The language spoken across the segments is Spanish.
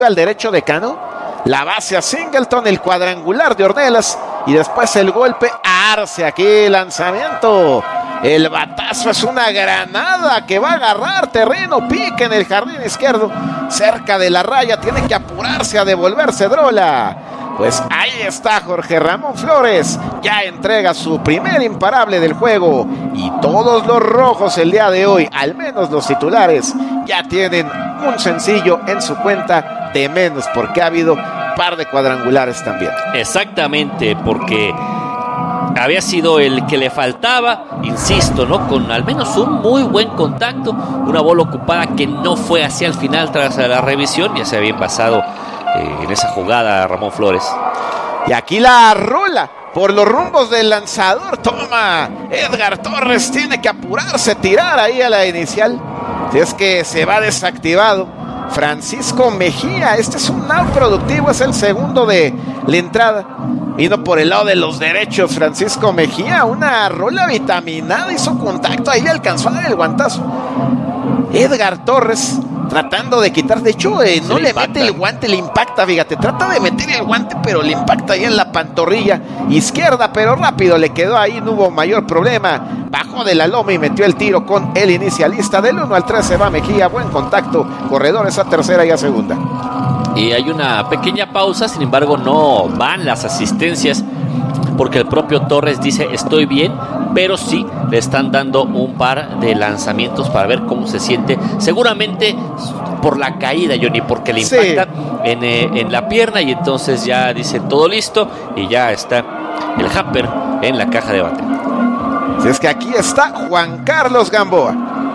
al derecho de Cano, la base a Singleton, el cuadrangular de Ornelas y después el golpe a Arce. Aquí lanzamiento, el batazo es una granada que va a agarrar terreno, pique en el jardín izquierdo, cerca de la raya, tiene que apurarse a devolverse Drola. Pues ahí está Jorge Ramón Flores, ya entrega su primer imparable del juego y todos los rojos el día de hoy, al menos los titulares, ya tienen un sencillo en su cuenta de menos porque ha habido par de cuadrangulares también. Exactamente, porque había sido el que le faltaba, insisto, ¿no? Con al menos un muy buen contacto, una bola ocupada que no fue hacia el final tras la revisión, ya se había pasado en esa jugada Ramón Flores. Y aquí la rola por los rumbos del lanzador, toma Edgar Torres, tiene que apurarse, tirar ahí a la inicial, si es que se va desactivado Francisco Mejía. Este es un out productivo, es el segundo de la entrada, vino por el lado de los derechos Francisco Mejía, una rola vitaminada, hizo contacto, ahí le alcanzó a dar el guantazo Edgar Torres, tratando de quitar, de hecho no le mete el guante, le impacta, fíjate, trata de meter el guante pero le impacta ahí en la pantorrilla izquierda, pero rápido le quedó ahí, no hubo mayor problema, bajó de la loma y metió el tiro con el inicialista. Del 1 al 3 se va Mejía, buen contacto, corredores a tercera y a segunda. Y hay una pequeña pausa, sin embargo no van las asistencias porque el propio Torres dice estoy bien, pero sí le están dando un par de lanzamientos para ver cómo se siente, seguramente por la caída, Johnny, porque le impacta en la pierna y entonces ya dice todo listo y ya está el Happer en la caja de bate. Si es que aquí está Juan Carlos Gamboa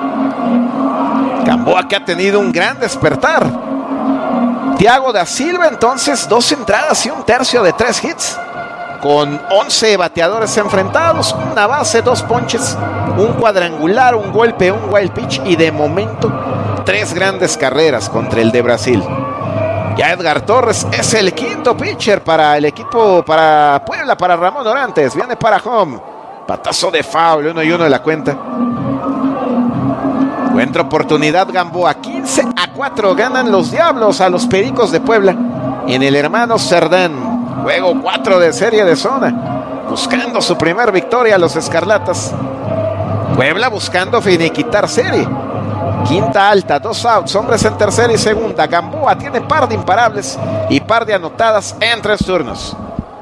que ha tenido un gran despertar. Thiago da Silva entonces 2 entradas y un tercio de 3 hits con 11 bateadores enfrentados, una base, 2 ponches, un cuadrangular, un golpe, un wild pitch y de momento 3 grandes carreras contra el de Brasil. Ya Edgar Torres es el quinto pitcher para el equipo, para Puebla, para Ramón Orantes, viene para home, patazo de foul, 1-1 de la cuenta. Encuentra oportunidad Gamboa, 15-4 ganan los Diablos a los Pericos de Puebla en el Hermano Cerdán. Juego 4 de serie de zona, buscando su primer victoria los Escarlatas. Puebla buscando finiquitar serie. Quinta alta, 2 outs, hombres en tercera y segunda. Gamboa tiene par de imparables y par de anotadas en 3 turnos.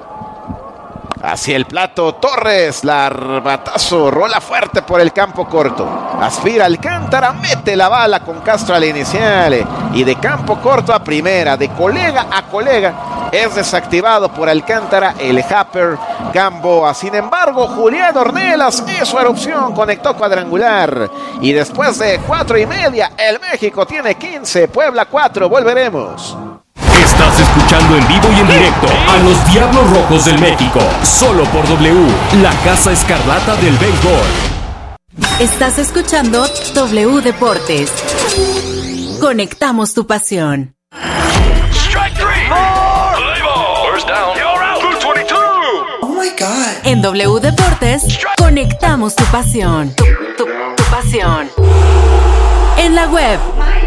Hacia el plato Torres, batazo, rola fuerte por el campo corto. Aspira Alcántara, mete la bala con Castro al inicial. Y de campo corto a primera, de colega a colega, es desactivado por Alcántara el Happer Gamboa. Sin embargo, Julián Ornelas hizo erupción, conectó cuadrangular. Y después de 4:30, el México tiene 15, Puebla 4. Volveremos. Estás escuchando en vivo y en directo a los Diablos Rojos del México, solo por W, la Casa Escarlata del Béisbol. Estás escuchando W Deportes. Conectamos tu pasión. Strike 3. First down. You're out. 222. Oh my God. En W Deportes, conectamos tu pasión. Tu pasión. En la web.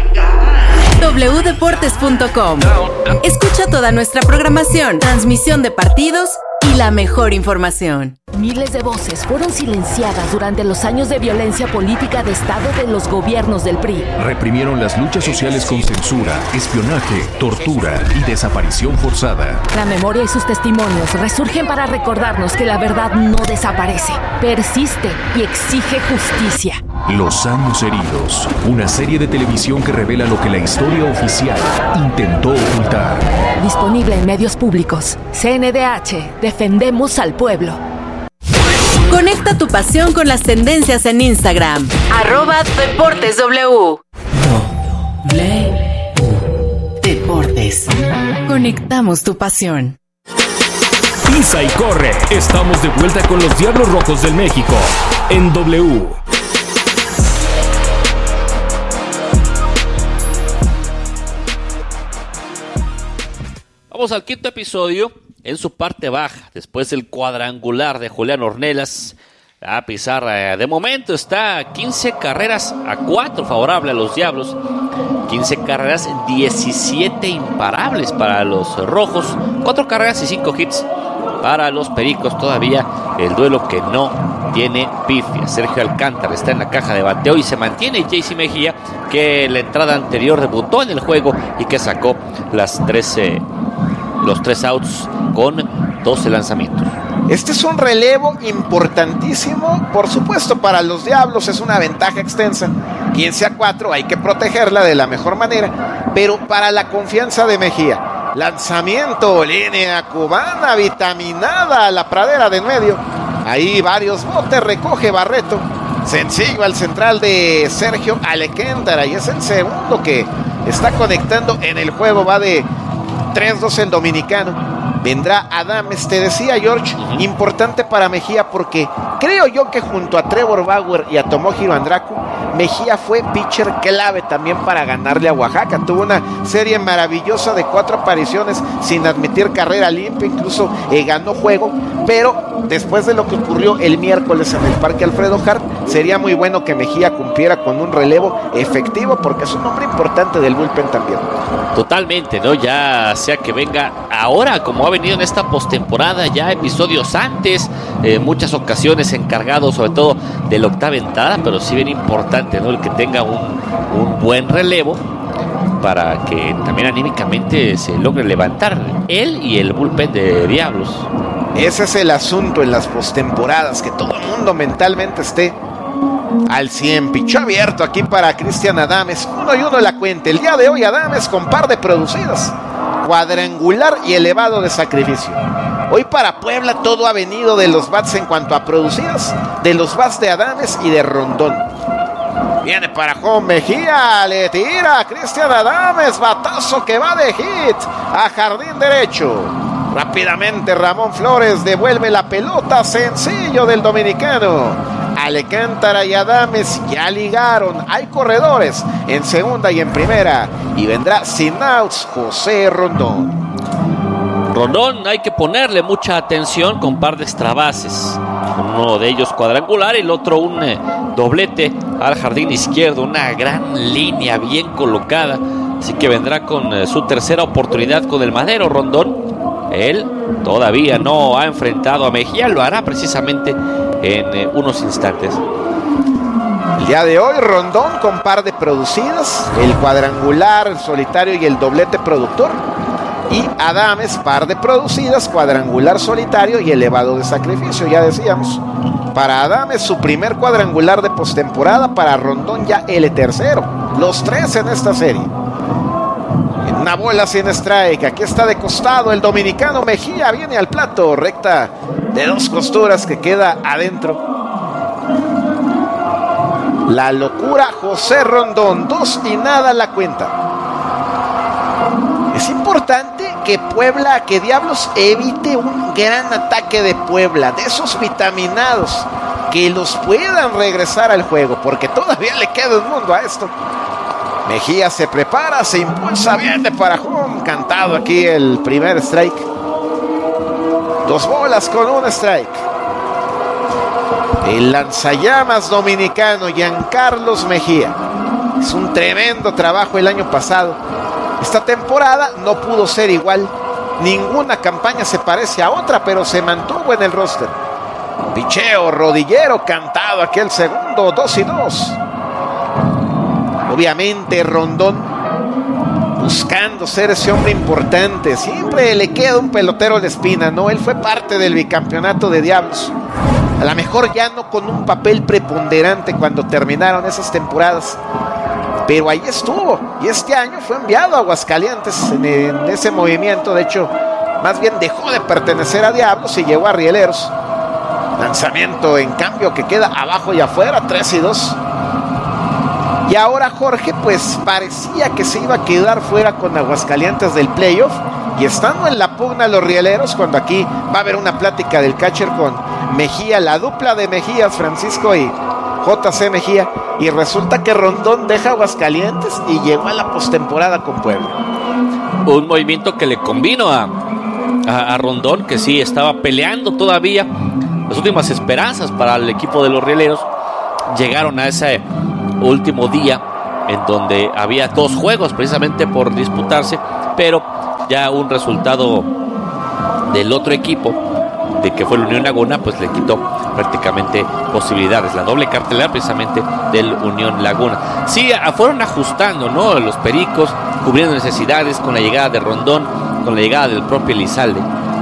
wdeportes.com. Escucha toda nuestra programación, transmisión de partidos y la mejor información. Miles de voces fueron silenciadas durante los años de violencia política de Estado de los gobiernos del PRI. Reprimieron las luchas sociales con censura, espionaje, tortura y desaparición forzada. La memoria y sus testimonios resurgen para recordarnos que la verdad no desaparece, persiste y exige justicia. Los años heridos, una serie de televisión que revela lo que la historia oficial intentó ocultar. Disponible en medios públicos. CNDH, defendemos al pueblo. Conecta tu pasión con las tendencias en Instagram. @DeportesW. Deportes. Conectamos tu pasión. Pisa y corre. Estamos de vuelta con los Diablos Rojos del México en W. Vamos al quinto episodio en su parte baja, después del cuadrangular de Julián Ornelas. a pizarra. De momento está 15 carreras a 4 favorable a los Diablos. 15 carreras, 17 imparables para los Rojos. 4 carreras y 5 hits para los Pericos. Todavía el duelo que no tiene pifia. Sergio Alcántara está en la caja de bateo y se mantiene JC Mejía, que en la entrada anterior debutó en el juego y que sacó los 3 outs con 12 lanzamientos. Este es un relevo importantísimo, por supuesto para los Diablos es una ventaja extensa, 15-4, hay que protegerla de la mejor manera, pero para la confianza de Mejía, lanzamiento, línea cubana, vitaminada a la pradera de en medio, ahí varios botes, recoge Barreto, sencillo al central de Sergio Alcántara, y es el segundo que está conectando en el juego, va de 3-2 el dominicano. Vendrá Adames, te decía George, importante para Mejía porque creo yo que junto a Trevor Bauer y a Tomohiro Andraku, Mejía fue pitcher clave también para ganarle a Oaxaca. Tuvo una serie maravillosa de 4 apariciones sin admitir carrera limpia, incluso ganó juego, pero después de lo que ocurrió el miércoles en el Parque Alfredo Harp, sería muy bueno que Mejía cumpliera con un relevo efectivo porque es un hombre importante del bullpen también. Totalmente, ¿no? Ya sea que venga ahora, como ha venido en esta postemporada, ya episodios antes, muchas ocasiones encargado sobre todo de la octava entrada, pero sí bien importante, ¿no? El que tenga un buen relevo para que también anímicamente se logre levantar él y el bullpen de Diablos. Ese es el asunto en las postemporadas, que todo el mundo mentalmente esté al 100. Pichó abierto aquí para Cristian Adames, 1-1 la cuenta. El día de hoy Adames con par de producidas, cuadrangular y elevado de sacrificio. Hoy para Puebla todo ha venido de los bats en cuanto a producidas, de los bats de Adames y de Rondón. Viene para Juan Mejía, le tira a Cristian Adames, batazo que va de hit a jardín derecho. Rápidamente Ramón Flores devuelve la pelota, sencillo del dominicano. Alcántara y Adames ya ligaron, hay corredores en segunda y en primera, y vendrá sin outs José Rondón. Rondón hay que ponerle mucha atención con par de extrabases, uno de ellos cuadrangular y el otro un doblete al jardín izquierdo, una gran línea bien colocada, así que vendrá con su tercera oportunidad con el Madero. Rondón, él todavía no ha enfrentado a Mejía, lo hará precisamente en unos instantes. El día de hoy Rondón con par de producidas, el cuadrangular, el solitario y el doblete productor, y Adames par de producidas, cuadrangular solitario y elevado de sacrificio, ya decíamos. Para Adames su primer cuadrangular de postemporada, para Rondón ya el tercero, los 3 en esta serie. En una bola sin strike, aquí está de costado el dominicano Mejía, viene al plato, recta de 2 costuras que queda adentro. La locura José Rondón, 2-0 la cuenta. Es importante que Puebla, que Diablos evite un gran ataque de Puebla, de esos vitaminados, que los puedan regresar al juego, porque todavía le queda un mundo a esto. Mejía se prepara, se impulsa, viene para home, cantado aquí el primer strike. 2 bolas con 1 strike. El lanzallamas dominicano Giancarlos Mejía. Es un tremendo trabajo el año pasado. Esta temporada no pudo ser igual. Ninguna campaña se parece a otra, pero se mantuvo en el roster. Picheo rodillero, cantado aquí el segundo, 2-2. Obviamente Rondón buscando ser ese hombre importante. Siempre le queda un pelotero a la espina, ¿no? Él fue parte del bicampeonato de Diablos. A lo mejor ya no con un papel preponderante cuando terminaron esas temporadas, pero ahí estuvo. Y este año fue enviado a Aguascalientes en ese movimiento. De hecho, más bien dejó de pertenecer a Diablos y llegó a Rieleros. Lanzamiento en cambio que queda abajo y afuera, 3-2. Y ahora Jorge pues parecía que se iba a quedar fuera con Aguascalientes del playoff, y estando en la pugna los Rieleros, cuando aquí va a haber una plática del catcher con Mejía, la dupla de Mejías, Francisco y JC Mejía, y resulta que Rondón deja Aguascalientes y llegó a la postemporada con Puebla. Un movimiento que le convino a Rondón, que sí estaba peleando todavía las últimas esperanzas para el equipo de los Rieleros. Llegaron a ese último día en donde había 2 juegos precisamente por disputarse, pero ya un resultado del otro equipo, de que fue la Unión Laguna, pues le quitó prácticamente posibilidades. La doble cartelera precisamente del Unión Laguna. Sí, fueron ajustando, ¿no? Los Pericos, cubriendo necesidades con la llegada de Rondón, con la llegada del propio Elizalde.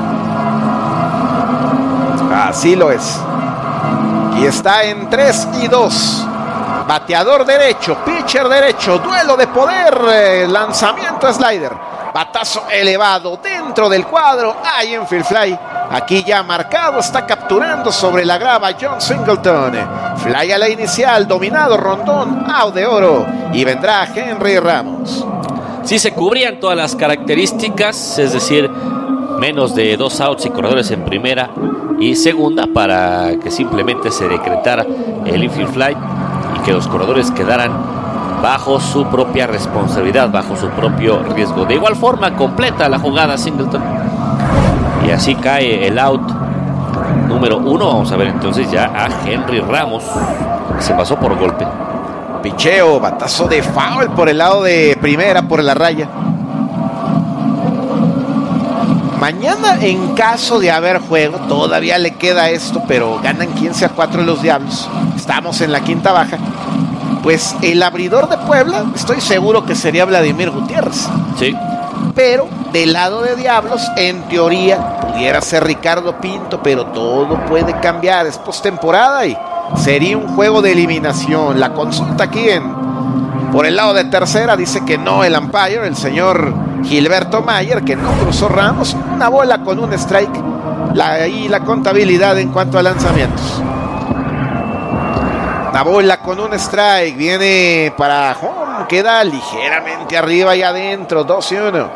Así lo es. Y está en 3-2. Bateador derecho, pitcher derecho, duelo de poder, lanzamiento slider, batazo elevado dentro del cuadro, hay infield fly. Aquí ya marcado, está capturando sobre la grava John Singleton. Fly a la inicial, dominado Rondón, out de oro, y vendrá Henry Ramos. Sí, se cubrían todas las características, es decir, menos de 2 outs y corredores en primera y segunda para que simplemente se decretara el infield fly y que los corredores quedaran bajo su propia responsabilidad, bajo su propio riesgo. De igual forma completa la jugada Singleton y así cae el out número 1. Vamos a ver entonces ya a Henry Ramos, que se pasó por golpe. Picheo, batazo de foul por el lado de primera, por la raya. Mañana, en caso de haber juego, todavía le queda esto, pero ganan 15-4 los Diablos. Estamos en la quinta baja. Pues el abridor de Puebla, estoy seguro que sería Vladimir Gutiérrez. Sí. Pero del lado de Diablos, en teoría, pudiera ser Ricardo Pinto, pero todo puede cambiar. Es postemporada y sería un juego de eliminación. La consulta aquí por el lado de tercera dice que no el umpire, el señor Gilberto Mayer, que no cruzó Ramos. Una bola con un strike. Y la contabilidad en cuanto a lanzamientos. Una bola con un strike. Viene para home. Queda ligeramente arriba y adentro. 2-1.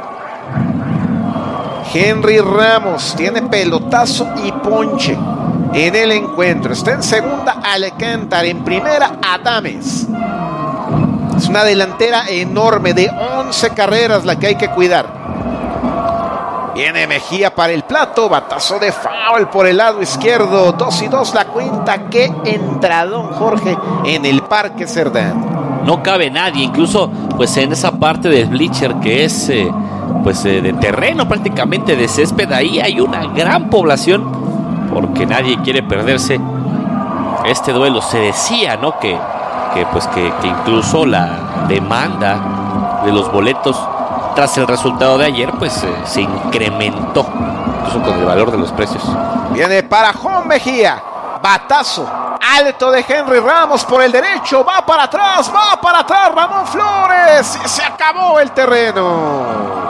Henry Ramos tiene pelotazo y ponche en el encuentro. Está en segunda Alcántara, en primera Adames. Es una delantera enorme de 11 carreras la que hay que cuidar. Viene Mejía para el plato, batazo de foul por el lado izquierdo. 2-2 la cuenta. Qué entradón, Jorge, en el Parque Cerdán. No cabe nadie, incluso pues en esa parte del bleacher que es de terreno, prácticamente de césped. Ahí hay una gran población porque nadie quiere perderse este duelo. Se decía, ¿no?, que incluso la demanda de los boletos tras el resultado de ayer pues se incrementó incluso con el valor de los precios. Viene para Juan Mejía, batazo alto de Henry Ramos por el derecho, va para atrás Ramón Flores, y se acabó el terreno.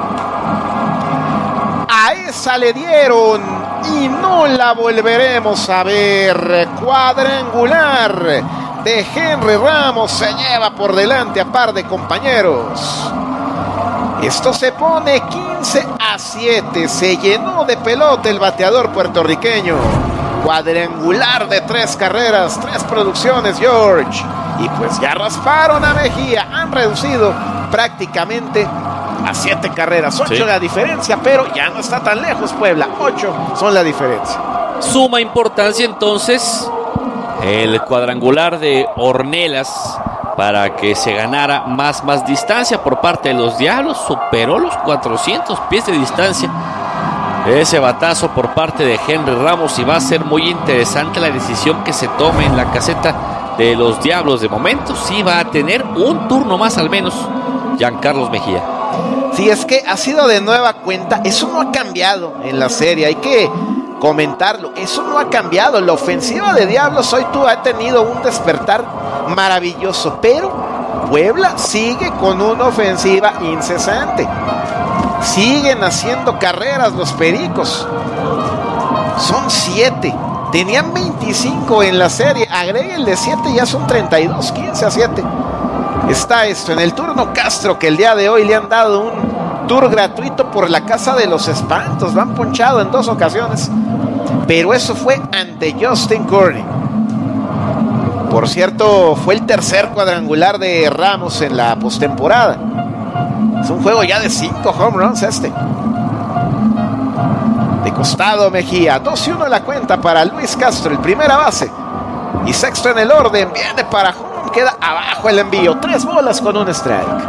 A esa le dieron y no la volveremos a ver. Cuadrangular de Henry Ramos, se lleva por delante a par de compañeros. Esto se pone 15-7. Se llenó de pelota el bateador puertorriqueño. Cuadrangular de 3 carreras, 3 producciones, George. Y pues ya rasparon a Mejía. Han reducido prácticamente a 7 carreras. 8 sí. La diferencia, pero ya no está tan lejos Puebla. 8 son la diferencia. Suma importancia entonces el cuadrangular de Ornelas para que se ganara más distancia por parte de los Diablos. Superó los 400 pies de distancia ese batazo por parte de Henry Ramos, y va a ser muy interesante la decisión que se tome en la caseta de los Diablos. De momento sí va a tener un turno más al menos Giancarlos Mejía. Sí, es que ha sido de nueva cuenta. Eso no ha cambiado en la serie, hay que comentarlo. Eso no ha cambiado. La ofensiva de Diablos hoy ha tenido un despertar maravilloso, pero Puebla sigue con una ofensiva incesante. Siguen haciendo carreras los Pericos. Son 7. Tenían 25 en la serie. Agréguenle 7, ya son 32. 15-7. Está esto en el turno Castro, que el día de hoy le han dado un tour gratuito por la Casa de los Espantos. Lo han ponchado en 2 ocasiones, pero eso fue ante Justin Courtney. Por cierto, fue el tercer cuadrangular de Ramos en la postemporada. Es un juego ya de 5 home runs este. De costado Mejía, 2-1 la cuenta para Luis Castro, el primera base. Y sexto en el orden, viene para home, queda abajo el envío. 3 bolas con un strike.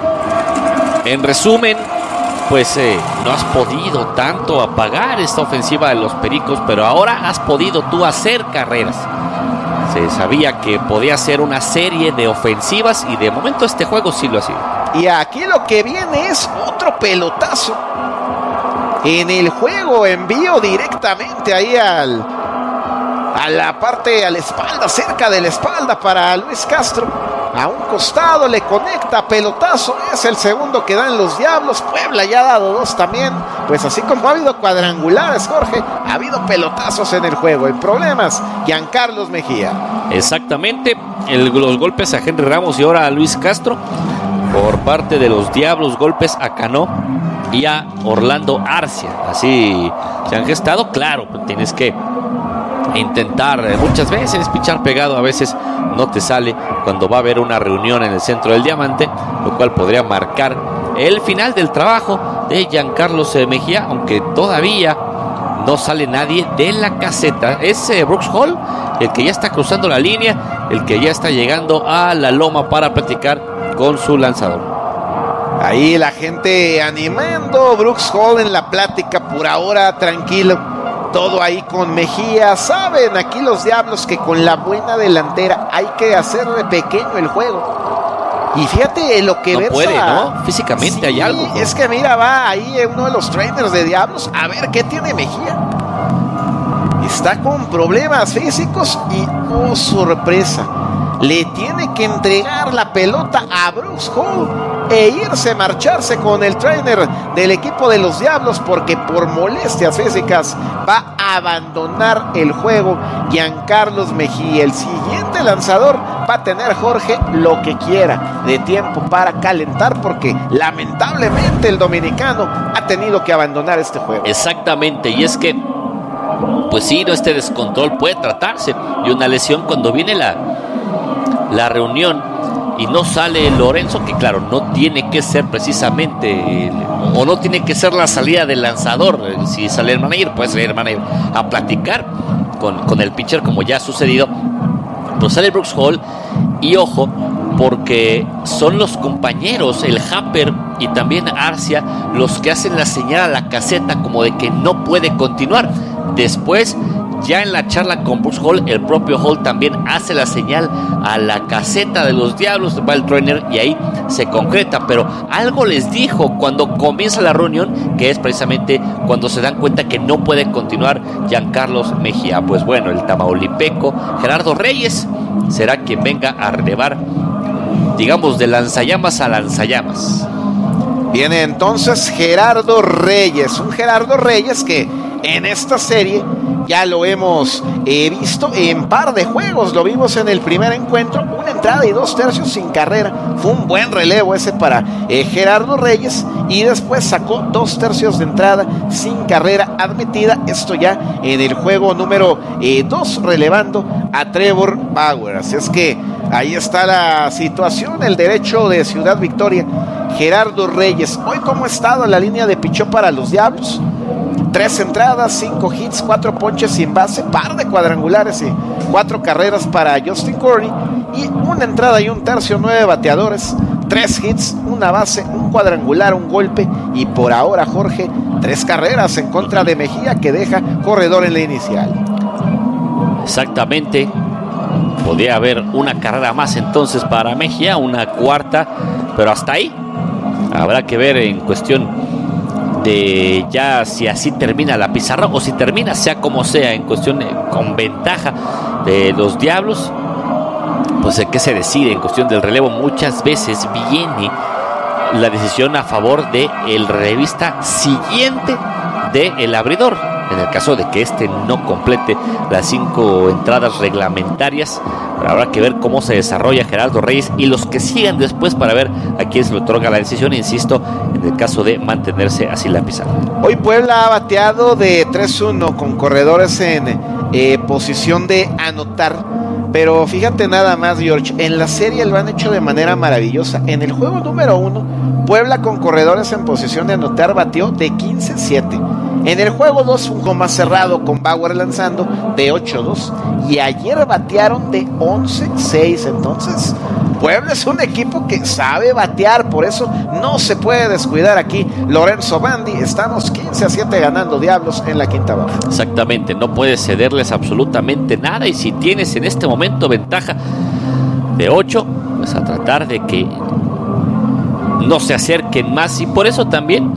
En resumen, pues no has podido tanto apagar esta ofensiva de los Pericos, pero ahora has podido tú hacer carreras. Se sabía que podía ser una serie de ofensivas y de momento este juego sí lo ha sido. Y aquí lo que viene es otro pelotazo. En el juego, envío directamente ahí a la parte, a la espalda, cerca de la espalda para Luis Castro. A un costado le conecta, pelotazo, es el segundo que dan los Diablos. Puebla ya ha dado 2 también. Pues así como ha habido cuadrangulares, Jorge, ha habido pelotazos en el juego. El problema es Giancarlos Mejía. Exactamente, los golpes a Henry Ramos y ahora a Luis Castro. Por parte de los Diablos, golpes a Cano y a Orlando Arcia. Así se han gestado, claro, tienes que intentar muchas veces pichar pegado, a veces no te sale cuando va a haber una reunión en el centro del diamante, lo cual podría marcar el final del trabajo de Giancarlos Mejía, aunque todavía no sale nadie de la caseta. Es Brooks Hall el que ya está cruzando la línea, el que ya está llegando a la loma para platicar con su lanzador. Ahí la gente animando, Brooks Hall en la plática, por ahora tranquilo, todo ahí con Mejía. Saben aquí los Diablos que con la buena delantera hay que hacer pequeño el juego. Y fíjate lo que no Versa puede, ¿no? Físicamente sí, hay algo. Es que mira, va ahí uno de los trainers de Diablos a ver qué tiene Mejía. Está con problemas físicos y oh sorpresa, le tiene que entregar la pelota a Brooks Hall e marcharse con el trainer del equipo de los Diablos, porque por molestias físicas va a abandonar el juego Giancarlos Mejía. El siguiente lanzador va a tener, Jorge, lo que quiera de tiempo para calentar, porque lamentablemente el dominicano ha tenido que abandonar este juego. Exactamente, y es que pues sí, este descontrol puede tratarse de una lesión cuando viene la reunión y no sale Lorenzo, que claro, no tiene que ser precisamente o no tiene que ser la salida del lanzador. Si sale el manager, puede salir el manager a platicar con el pitcher, como ya ha sucedido. Pero sale Brooks Hall y ojo, porque son los compañeros, el Happer y también Arcia, los que hacen la señal a la caseta como de que no puede continuar. Después, ya en la charla con Brooks Hall, el propio Hall también hace la señal a la caseta de los Diablos, va el trainer y ahí se concreta. Pero algo les dijo cuando comienza la reunión, que es precisamente cuando se dan cuenta que no puede continuar Giancarlos Mejía. Pues bueno, el tamaulipeco Gerardo Reyes será quien venga a relevar, digamos, de lanzallamas a lanzallamas. Viene entonces Gerardo Reyes, un Gerardo Reyes que en esta serie ya lo hemos visto en par de juegos. Lo vimos en el primer encuentro, una entrada y 2 tercios sin carrera. Fue un buen relevo ese para Gerardo Reyes, y después sacó 2 tercios de entrada sin carrera admitida. Esto ya en el juego número 2, relevando a Trevor Bauer. Así es que ahí está la situación, el derecho de Ciudad Victoria, Gerardo Reyes. Hoy, ¿cómo ha estado la línea de pichó para los Diablos? 3 entradas, 5 hits, 4 ponches sin base, par de cuadrangulares y 4 carreras para Justin Corney, y 1 entrada y 1 tercio, 9 bateadores, 3 hits, 1 base, 1 cuadrangular, 1 golpe, y por ahora, Jorge, 3 carreras en contra de Mejía, que deja corredor en la inicial. Exactamente, podría haber una carrera más entonces para Mejía, una cuarta, pero hasta ahí habrá que ver en cuestión de ya si así termina la pizarra o si termina sea como sea, en cuestión con ventaja de los Diablos, pues de qué se decide en cuestión del relevo. Muchas veces viene la decisión a favor de el relevista siguiente del abridor, en el caso de que este no complete las 5 entradas reglamentarias. Pero habrá que ver cómo se desarrolla Gerardo Reyes y los que sigan después para ver a quién se le otorga la decisión, insisto, en el caso de mantenerse así la pizarra. Hoy Puebla ha bateado de 3-1 con corredores en posición de anotar, pero fíjate nada más, George, en la serie lo han hecho de manera maravillosa. En el juego número 1, Puebla con corredores en posición de anotar batió de 15-7. En el juego 2 un poco más cerrado con Bauer lanzando de 8-2 y ayer batearon de 11-6. Entonces Puebla es un equipo que sabe batear, por eso no se puede descuidar aquí Lorenzo Bandi. Estamos 15-7 ganando Diablos en la quinta baja. Exactamente, no puedes cederles absolutamente nada, y si tienes en este momento ventaja de 8, pues a tratar de que no se acerquen más, y por eso también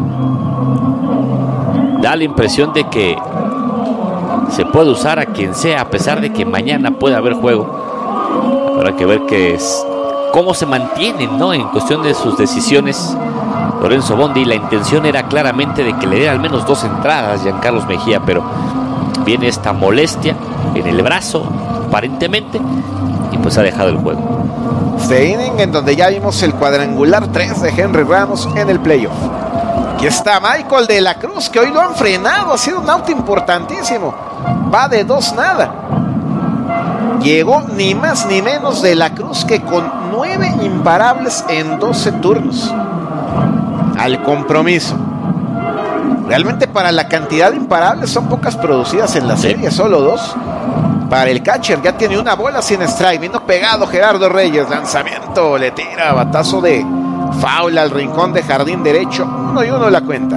da la impresión de que se puede usar a quien sea, a pesar de que mañana puede haber juego. Habrá que ver cómo se mantienen, ¿no?, en cuestión de sus decisiones Lorenzo Bondi. La intención era claramente de que le diera al menos 2 entradas a Giancarlos Mejía, pero viene esta molestia en el brazo aparentemente y pues ha dejado el juego. Este inning en donde ya vimos el cuadrangular 3 de Henry Ramos en el playoff. Aquí está Michael de la Cruz, que hoy lo han frenado, ha sido un out importantísimo, va de 2-0. Llegó ni más ni menos de la Cruz que con 9 imparables en 12 turnos al compromiso. Realmente para la cantidad de imparables son pocas producidas en la serie, solo 2. Para el catcher ya tiene una bola sin strike, vino pegado Gerardo Reyes, lanzamiento, le tira batazo de foul al rincón de jardín derecho, 1-1 la cuenta.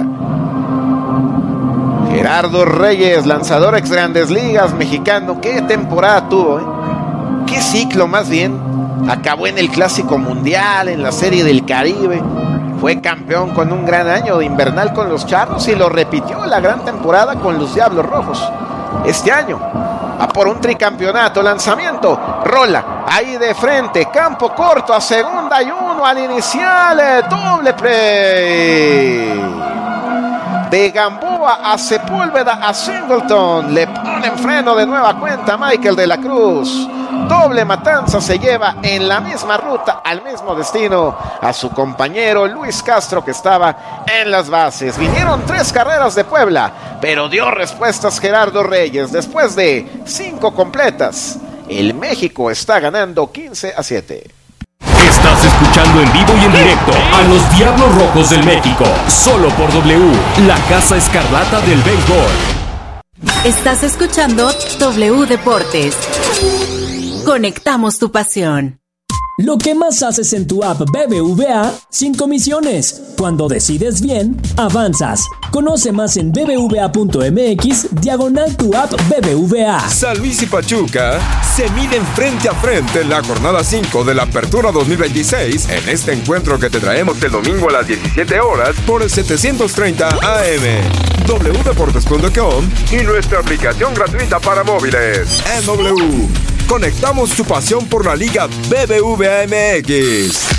Gerardo Reyes, lanzador ex Grandes Ligas mexicano, qué temporada tuvo, qué ciclo más bien. Acabó en el Clásico Mundial, en la Serie del Caribe, fue campeón con un gran año de invernal con los Charros y lo repitió la gran temporada con los Diablos Rojos. Este año a por un tricampeonato, lanzamiento, rola, ahí de frente, campo corto a 2-1 al inicial, doble play. De Gamboa a Sepúlveda a Singleton, le ponen freno de nueva cuenta Michael de la Cruz. Doble matanza se lleva en la misma ruta, al mismo destino, a su compañero Luis Castro, que estaba en las bases. Vinieron 3 carreras de Puebla, pero dio respuestas Gerardo Reyes después de 5 completas. El México está ganando 15-7. Estás escuchando en vivo y en directo a los Diablos Rojos del México, solo por W, la Casa Escarlata del Béisbol. Estás escuchando W Deportes. Conectamos tu pasión. Lo que más haces en tu app BBVA sin comisiones. Cuando decides bien, avanzas. Conoce más en bbva.mx/tu app BBVA. San Luis y Pachuca se miden frente a frente en la jornada 5 de la Apertura 2026 en este encuentro que te traemos el domingo a las 17 horas por el 730 AM, wdeportes.com y nuestra aplicación gratuita para móviles. En W, conectamos tu pasión por la Liga BBVA MX.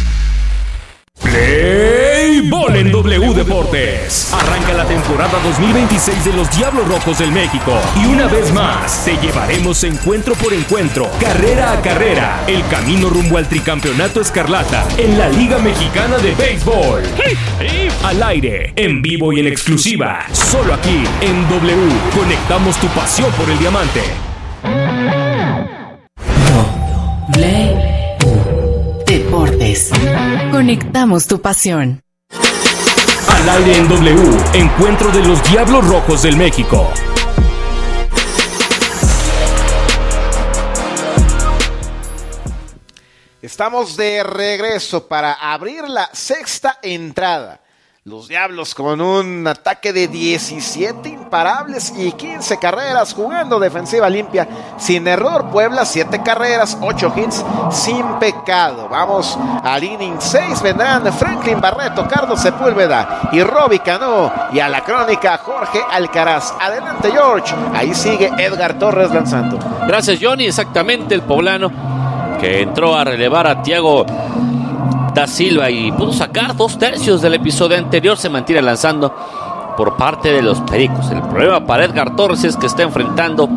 Play Ball en W Deportes. Arranca la temporada 2026 de los Diablos Rojos del México y una vez más te llevaremos encuentro por encuentro, carrera a carrera, el camino rumbo al tricampeonato escarlata en la Liga Mexicana de Béisbol. Al aire, en vivo y en exclusiva, solo aquí en W. Conectamos tu pasión por el diamante. Deportes. Conectamos tu pasión. Al aire en W, encuentro de los Diablos Rojos del México. Estamos de regreso para abrir la sexta entrada. Los Diablos con un ataque de 17 imparables y 15 carreras, jugando defensiva limpia, sin error. Puebla 7 carreras, 8 hits, sin pecado. Vamos al inning 6, vendrán Franklin Barreto, Carlos Sepúlveda y Robbie Cano. Y a la crónica Jorge Alcaraz. Adelante George, ahí sigue Edgar Torres lanzando. Gracias Johnny, exactamente el poblano que entró a relevar a Thiago Da Silva y pudo sacar 2/3 del episodio anterior. Se mantiene lanzando por parte de los Pericos. El problema para Edgar Torres es que está enfrentando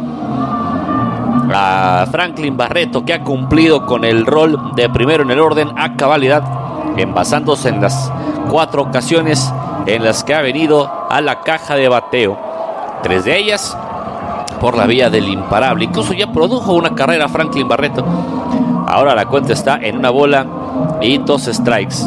a Franklin Barreto, que ha cumplido con el rol de primero en el orden a cabalidad, envasándose en las 4 ocasiones en las que ha venido a la caja de bateo, 3 de ellas por la vía del imparable. Incluso ya produjo una carrera Franklin Barreto. Ahora la cuenta está en 1 bola y 2 strikes.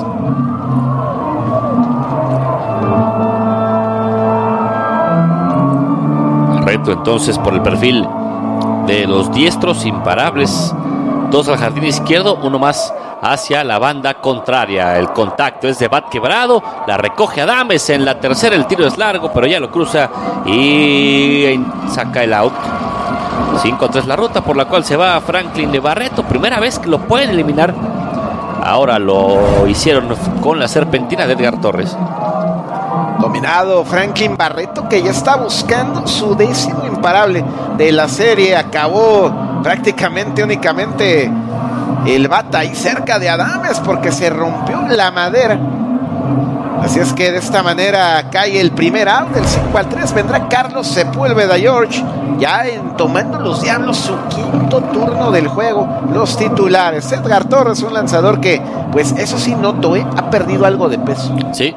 Perfecto, entonces por el perfil de los diestros imparables, 2 al jardín izquierdo, 1 más hacia la banda contraria. El contacto es de bat quebrado, la recoge Adames en la tercera, el tiro es largo, pero ya lo cruza y saca el out. 5-3 la ruta por la cual se va Franklin de Barreto, primera vez que lo pueden eliminar. Ahora lo hicieron con la serpentina de Edgar Torres. Dominado Franklin Barreto, que ya está buscando su 10º imparable de la serie. Acabó prácticamente únicamente el bata ahí cerca de Adames porque se rompió la madera. Así es que de esta manera cae el primer out. Del 5-3 vendrá Carlos Sepúlveda George, ya tomando los Diablos su 5º turno del juego. Los titulares: Edgar Torres, un lanzador que, pues eso sí noto, ha perdido algo de peso. Sí,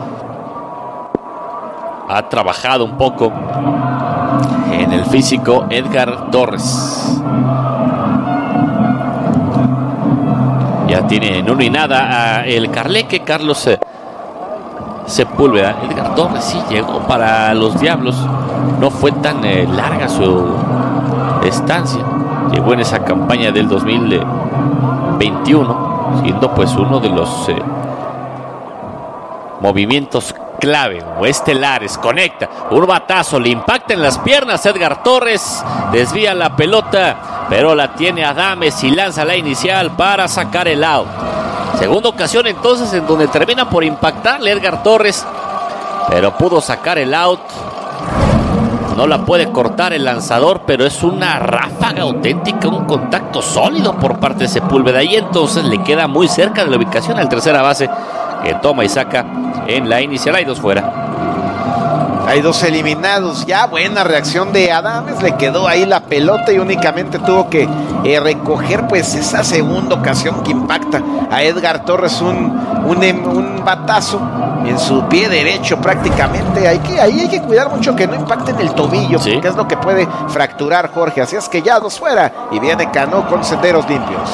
ha trabajado un poco en el físico Edgar Torres. Ya tiene en 1-0 a el Carleque Carlos Sepúlveda. Edgar Torres sí llegó para los Diablos, no fue tan larga su estancia. Llegó en esa campaña del 2021, siendo pues uno de los movimientos clave o estelares. Conecta un batazo, le impacta en las piernas. Edgar Torres desvía la pelota, pero la tiene Adames y lanza la inicial para sacar el out. Segunda ocasión entonces en donde termina por impactarle Edgar Torres, pero pudo sacar el out. No la puede cortar el lanzador, pero es una ráfaga auténtica, un contacto sólido por parte de Sepúlveda, y entonces le queda muy cerca de la ubicación al tercera base, que toma y saca en la inicial. Hay 2 fuera. Hay 2 eliminados ya. Buena reacción de Adames, le quedó ahí la pelota y únicamente tuvo que recoger pues esa segunda ocasión que impacta a Edgar Torres, un batazo en su pie derecho prácticamente. Ahí hay que cuidar mucho que no impacte en el tobillo, ¿sí? Porque es lo que puede fracturar, Jorge. Así es que ya 2 fuera y viene Cano con senderos limpios.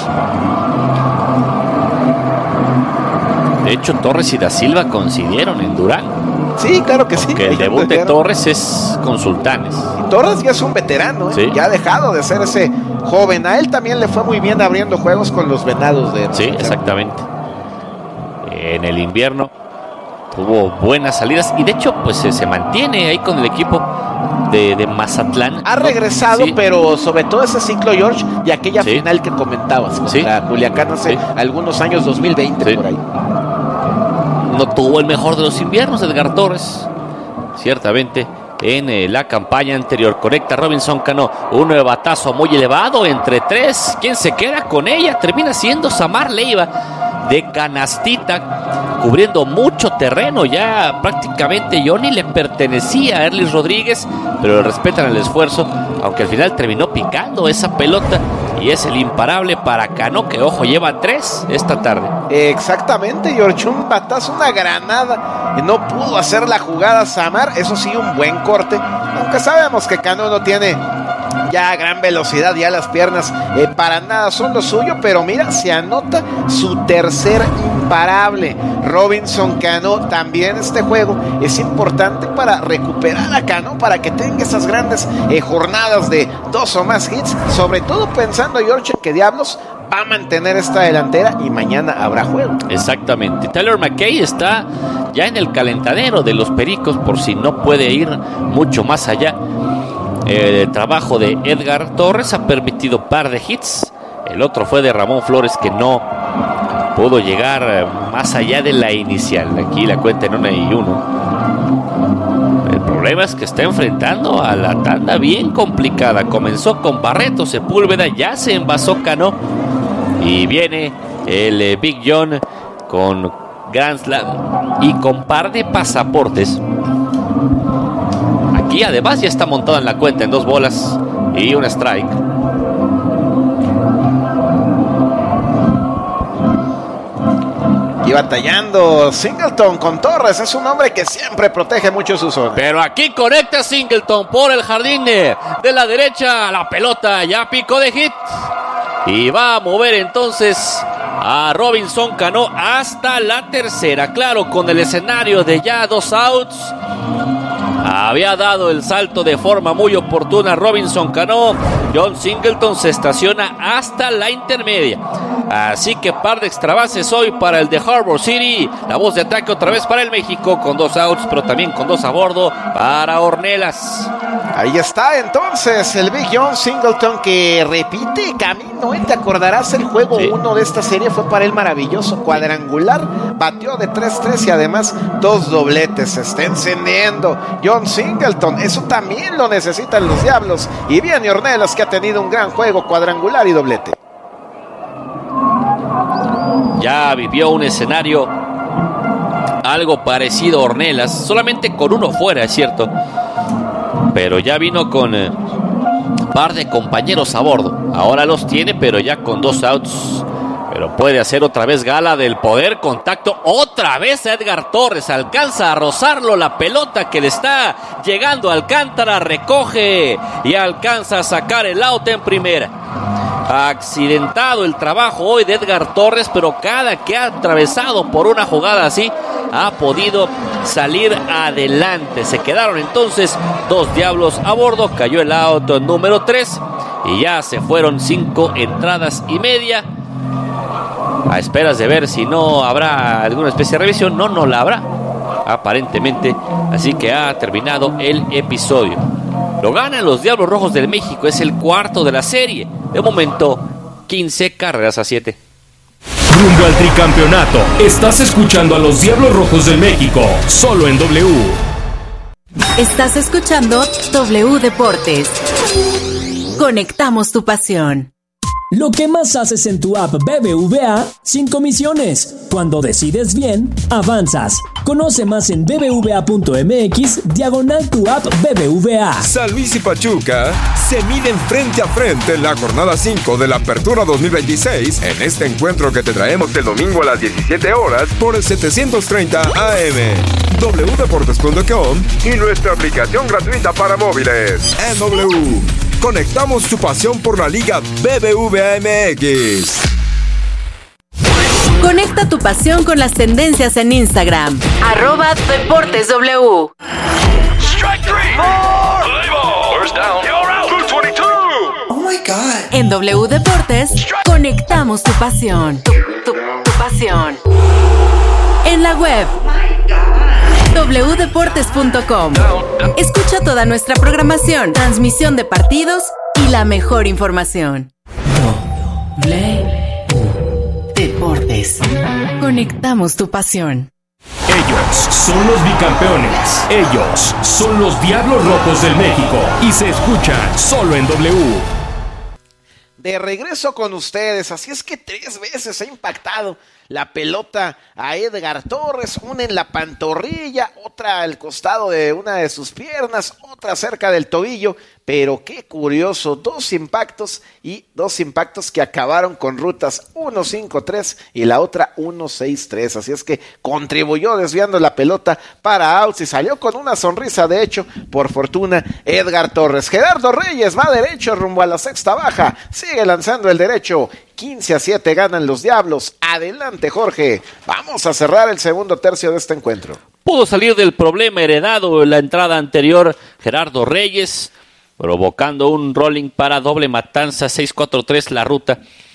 De hecho, Torres y Da Silva coincidieron en Durán. Sí, claro que sí. Que el debut de Torres es con Sultanes. Y Torres ya es un veterano, ¿sí? Ya ha dejado de ser ese joven. A él también le fue muy bien abriendo juegos con los Venados de... Sí, exactamente. En el invierno tuvo buenas salidas y de hecho pues se mantiene ahí con el equipo de Mazatlán. Ha regresado, sí, pero sobre todo ese ciclo, George, y aquella final que comentabas contra Culiacán hace algunos años, 2020 por ahí. No tuvo el mejor de los inviernos Edgar Torres, ciertamente, en la campaña anterior. Conecta Robinson Cano, un batazo muy elevado entre 3. ¿Quién se queda con ella? Termina siendo Samar Leiva, de canastita, cubriendo mucho terreno. Ya prácticamente Johnny le pertenecía a Erlis Rodríguez, pero le respetan el esfuerzo, aunque al final terminó picando esa pelota. Y es el imparable para Cano, que ojo, lleva 3 esta tarde. Exactamente, George, un batazo, una granada. No pudo hacer la jugada Samar, eso sí, un buen corte. Aunque sabemos que Cano no tiene ya gran velocidad, ya las piernas para nada son lo suyo, pero mira, se anota su tercer imparable. Robinson Cano, también este juego es importante para recuperar a Cano, para que tenga esas grandes jornadas de 2 o más hits, sobre todo pensando, George, que Diablos va a mantener esta delantera y mañana habrá juego. Exactamente. Tyler McKay está ya en el calentadero de los Pericos, por si no puede ir mucho más allá. El trabajo de Edgar Torres ha permitido par de hits. El otro fue de Ramón Flores, que no pudo llegar más allá de la inicial. Aquí la cuenta en 1-1. El problema es que está enfrentando a la tanda bien complicada. Comenzó con Barreto, Sepúlveda, ya se envasó Cano y viene el Big John con Grand Slam y con par de pasaportes. Aquí además ya está montada en la cuenta en 2 bolas y un strike. Y batallando Singleton con Torres. Es un hombre que siempre protege mucho su zona. Pero aquí conecta Singleton por el jardín de la derecha. La pelota ya picó de hit. Y va a mover entonces a Robinson Cano hasta la tercera. Claro, con el escenario de ya 2 outs. había dado el salto de forma muy oportuna Robinson Cano. John Singleton se estaciona hasta la intermedia. Así que par de extra bases hoy para el de Harbor City. La voz de ataque otra vez para el México con 2 outs, pero también con 2 a bordo para Ornelas. Ahí está entonces el Big John Singleton, que repite camino. Te acordarás, el juego 1 de esta serie fue para el maravilloso cuadrangular. Bateó de 3-3 y además 2 dobletes. Se está encendiendo John Singleton. Eso también lo necesitan los Diablos. Y bien, Ornelas, que ha tenido un gran juego cuadrangular y doblete. Ya vivió un escenario algo parecido a Ornelas, solamente con uno fuera, es cierto, pero ya vino con par de compañeros a bordo. Ahora los tiene, pero ya con 2 outs. Pero puede hacer otra vez gala del poder. Contacto otra vez a Edgar Torres. Alcanza a rozarlo la pelota que le está llegando a Alcántara. Recoge y alcanza a sacar el out en primera. Accidentado el trabajo hoy de Edgar Torres, pero cada que ha atravesado por una jugada así ha podido salir adelante. Se quedaron entonces 2 Diablos a bordo. Cayó el out número 3 y ya se fueron 5 entradas y media. A esperas de ver si no habrá alguna especie de revisión. No la habrá, aparentemente. Así que ha terminado el episodio. Lo ganan los Diablos Rojos del México. Es el cuarto de la serie. De momento, 15 carreras a 7. Rumbo al tricampeonato. Estás escuchando a los Diablos Rojos del México. Solo en W. Estás escuchando W Deportes. Conectamos tu pasión. Lo que más haces en tu app BBVA sin comisiones. Cuando decides bien, avanzas. Conoce más en bbva.mx/tu app BBVA. San Luis y Pachuca se miden frente a frente en la jornada 5 de la Apertura 2026 en este encuentro que te traemos el domingo a las 17 horas por el 730 AM, wdeportes.com y nuestra aplicación gratuita para móviles. En W, conectamos tu pasión por la Liga BBVA MX. Conecta tu pasión con las tendencias en Instagram. @DeportesW. Strike 3. Play ball. First down. You're out. 222. Oh my God. En W Deportes, conectamos tu pasión. Tu pasión. En la web wdeportes.com. Escucha toda nuestra programación, transmisión de partidos y la mejor información. Deportes. Conectamos tu pasión. Ellos son los bicampeones. Ellos son los Diablos Rojos del México. Y se escuchan solo en W. De regreso con ustedes, así es que 3 veces ha impactado la pelota a Edgar Torres, una en la pantorrilla, otra al costado de una de sus piernas, otra cerca del tobillo, pero qué curioso, 2 impactos y 2 impactos que acabaron con rutas 1-5-3 y la otra 1-6-3, así es que contribuyó desviando la pelota para outs y salió con una sonrisa, de hecho, por fortuna, Edgar Torres. Gerardo Reyes va derecho rumbo a la sexta baja, sigue lanzando el derecho. 15-7 ganan los Diablos. Adelante, Jorge. Vamos a cerrar el segundo tercio de este encuentro. Pudo salir del problema heredado en la entrada anterior Gerardo Reyes, provocando un rolling para doble matanza. 6-4-3 la ruta.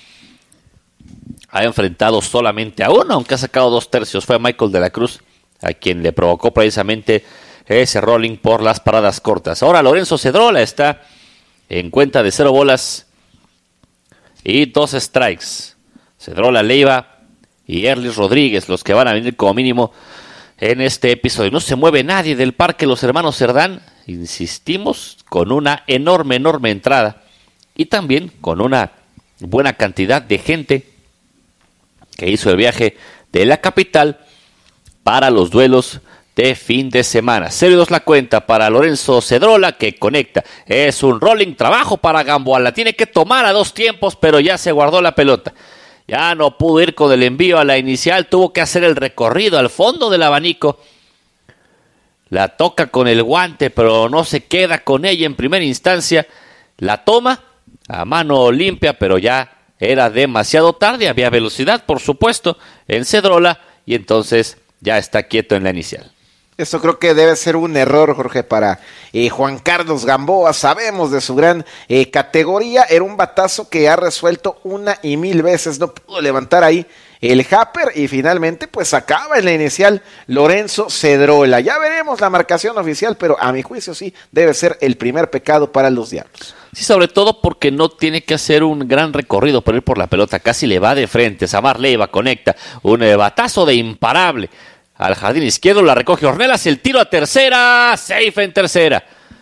Ha enfrentado solamente a uno, aunque ha sacado 2 tercios. Fue Michael de la Cruz, a quien le provocó precisamente ese rolling por las paradas cortas. Ahora Lorenzo Cedrola está en cuenta de 0 bolas y 2 strikes. Cedrola, Leiva y Erlis Rodríguez, los que van a venir como mínimo en este episodio. No se mueve nadie del parque los hermanos Cerdán. Insistimos, con una enorme entrada. Y también con una buena cantidad de gente que hizo el viaje de la capital para los duelos de fin de semana. 0-2 la cuenta para Lorenzo Cedrola, que conecta. Es un rolling trabajo para Gamboa. La tiene que tomar a 2 tiempos, pero ya se guardó la pelota. Ya no pudo ir con el envío a la inicial. Tuvo que hacer el recorrido al fondo del abanico. La toca con el guante, pero no se queda con ella en primera instancia. La toma a mano limpia, pero ya era demasiado tarde. Había velocidad, por supuesto, en Cedrola, y entonces ya está quieto en la inicial. Esto creo que debe ser un error, Jorge, para Juan Carlos Gamboa. Sabemos de su gran categoría. Era un batazo que ha resuelto 1,000 veces. No pudo levantar ahí el Happer y finalmente pues acaba en la inicial Lorenzo Cedrola. Ya veremos la marcación oficial, pero a mi juicio sí debe ser el primer pecado para los Diablos. Sí, sobre todo porque no tiene que hacer un gran recorrido por ir por la pelota. Casi le va de frente. Samar Leiva conecta un batazo de imparable al jardín izquierdo, la recoge Ornelas, el tiro a tercera, safe en tercera.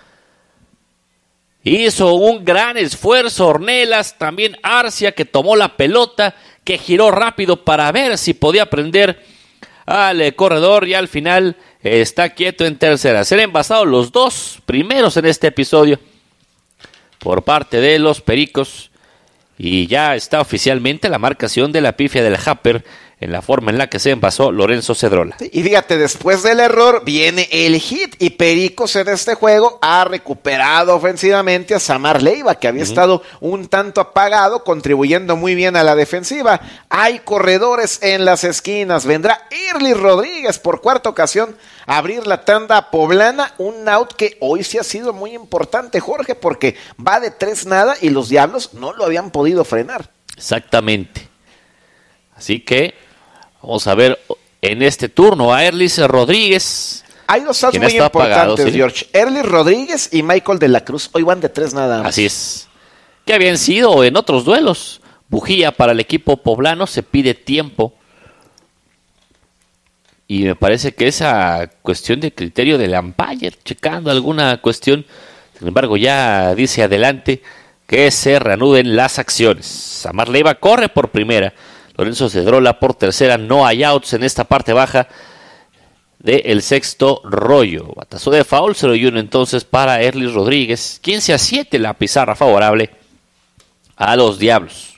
Hizo un gran esfuerzo Ornelas, también Arcia que tomó la pelota, que giró rápido para ver si podía prender al corredor y al final está quieto en tercera. Serán envasados los dos primeros en este episodio por parte de los Pericos y ya está oficialmente la marcación de la pifia del Happer en la forma en la que se envasó Lorenzo Cedrola. Y fíjate, después del error viene el hit y Pericos en este juego ha recuperado ofensivamente a Samar Leiva, que había estado un tanto apagado, contribuyendo muy bien a la defensiva. Hay corredores en las esquinas. Vendrá Early Rodríguez por cuarta ocasión a abrir la tanda poblana. Un out que hoy sí ha sido muy importante, Jorge, porque va de 3-0 y los Diablos no lo habían podido frenar. Exactamente. Así que vamos a ver en este turno a Erlis Rodríguez. Hay dos outs muy importantes, apagado, ¿sí? George. Erlis Rodríguez y Michael de la Cruz. Hoy van de 3-0. Así es. Que habían sido en otros duelos. Bujía para el equipo poblano. Se pide tiempo. Y me parece que esa cuestión de criterio del umpire, checando alguna cuestión. Sin embargo, ya dice adelante que se reanuden las acciones. Samar Leiva corre por primera. Lorenzo Cedrola por tercera. No hay outs en esta parte baja del sexto rollo. Batazo de foul, 0-1 entonces para Erlis Rodríguez. 15-7 la pizarra favorable a los Diablos.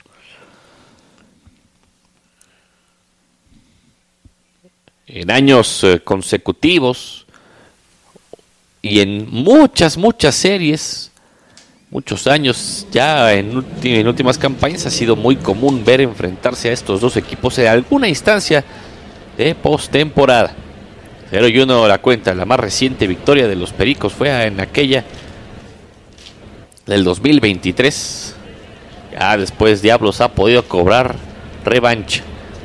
En años consecutivos y en muchas series, muchos años ya en últimas campañas ha sido muy común ver enfrentarse a estos dos equipos en alguna instancia de postemporada. 0-1 la cuenta. La más reciente victoria de los Pericos fue en aquella del 2023. Ya después Diablos ha podido cobrar revancha.